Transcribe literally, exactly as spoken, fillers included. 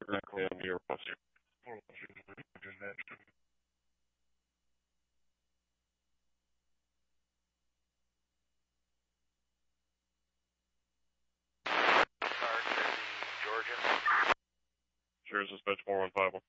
directly on your bus. Georgia. Sure, dispatch four one five one.